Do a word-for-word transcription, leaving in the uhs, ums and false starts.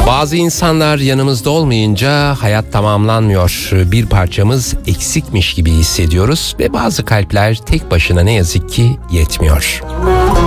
Bazı insanlar yanımızda olmayınca hayat tamamlanmıyor. Bir parçamız eksikmiş gibi hissediyoruz ve bazı kalpler tek başına ne yazık ki yetmiyor.